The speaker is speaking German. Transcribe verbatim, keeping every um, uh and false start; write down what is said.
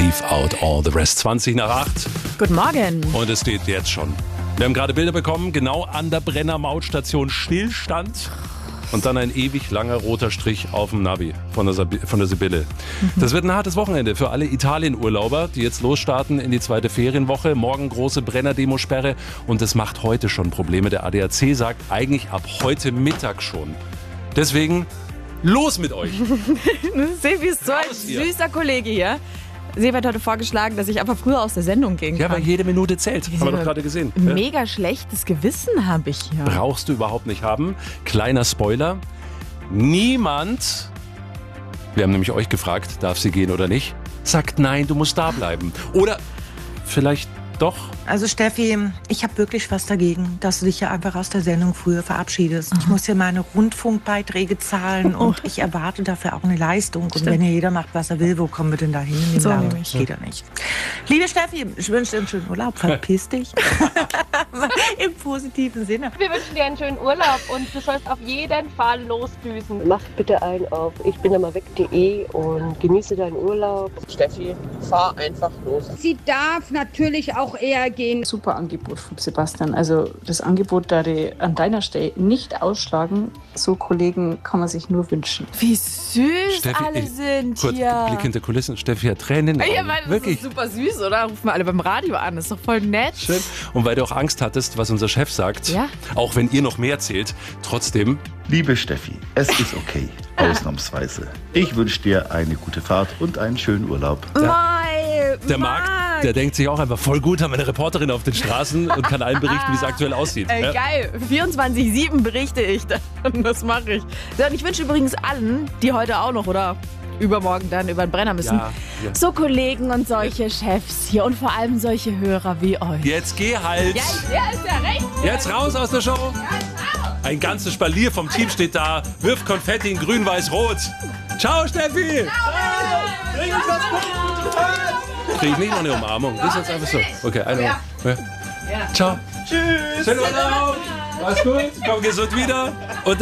Leave Out All the Rest. zwanzig nach acht. Guten Morgen. Und es steht jetzt schon. Wir haben gerade Bilder bekommen, genau an der Brenner Mautstation Stillstand. Und dann ein ewig langer roter Strich auf dem Navi von der, Sabi- von der Sibylle. Mhm. Das wird ein hartes Wochenende für alle Italien-Urlauber, die jetzt losstarten in die zweite Ferienwoche. Morgen große Brenner-Demosperre und das macht heute schon Probleme. Der A D A C sagt eigentlich ab heute Mittag schon. Deswegen los mit euch! Sevi ist so ein Raus hier. süßer Kollege hier. Sevi hat heute vorgeschlagen, dass ich einfach früher aus der Sendung gehen Ja, kann. weil jede Minute zählt. Haben wir doch gerade gesehen. Ja. Mega schlechtes Gewissen habe ich hier. Brauchst du überhaupt nicht haben. Kleiner Spoiler. Niemand, wir haben nämlich euch gefragt, darf sie gehen oder nicht, sagt nein, du musst da bleiben. Oder vielleicht doch. Also Steffi, ich habe wirklich was dagegen, dass du dich ja einfach aus der Sendung früher verabschiedest. Ich muss ja meine Rundfunkbeiträge zahlen und ich erwarte dafür auch eine Leistung. Und Stimmt. wenn ja jeder macht, was er will, wo kommen wir denn da hin in den So Land? nämlich. Geht ja nicht. Liebe Steffi, ich wünsche dir einen schönen Urlaub. Verpiss dich. Im positiven Sinne. Wir wünschen dir einen schönen Urlaub und du sollst auf jeden Fall losdüsen. Mach bitte ein auf ich bin da mal weg punkt de und genieße deinen Urlaub. Steffi, fahr einfach los. Sie darf natürlich auch eher gehen. Super Angebot von Sebastian. Also das Angebot da die an deiner Stelle nicht ausschlagen. So Kollegen kann man sich nur wünschen. Wie süß Steffi, alle ich- sind Kurz hier. Blick hinter Kulissen. Steffi hat Tränen in den Ja, Augen. weil das Wirklich. ist super süß, oder? Rufen wir alle beim Radio an. Das ist doch voll nett. Schön. Und weil du auch Angst hattest, was unser Chef sagt, Ja. auch wenn ihr noch mehr zählt, trotzdem, Liebe Steffi, es ist okay, ausnahmsweise. Ich wünsche dir eine gute Fahrt und einen schönen Urlaub. Mei, der Marc, der denkt sich auch einfach voll gut, haben wir eine Reporterin auf den Straßen und kann allen berichten, wie es aktuell aussieht. Ey, Ja. geil. vierundzwanzig sieben berichte ich. Das mache ich. So, und ich wünsche übrigens allen, die heute auch noch oder übermorgen dann über den Brenner müssen, Ja, ja. so Kollegen und solche Chefs hier und vor allem solche Hörer wie euch. Jetzt geh halt! Ja, ja, ist ja recht. Jetzt raus aus der Show! Ein ganzes Spalier vom Team steht da, wirft Konfetti in grün, weiß, rot. Ciao, Steffi! Bring uns was Gutes! Krieg ich nicht noch eine Umarmung? Das ist jetzt einfach so. Okay, eine. Ja. Ciao. Tschüss. Schönen Urlaub. Mach's gut. Komm gesund wieder. Und